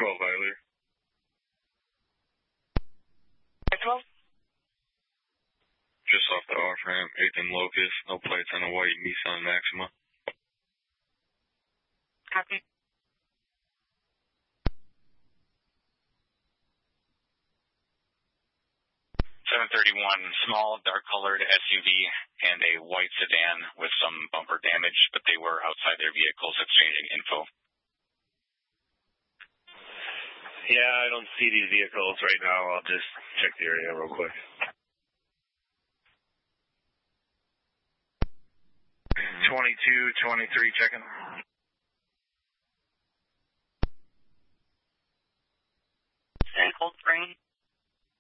12 Eiler. Just off the off-ramp, 8th and Locust, no plates on a white Nissan Maxima. Copy. 731, small, dark-colored SUV and a white sedan with some bumper damage, but they were outside their vehicles exchanging info. Yeah, I don't see these vehicles right now. I'll just check the area real quick. 22, 23, checking.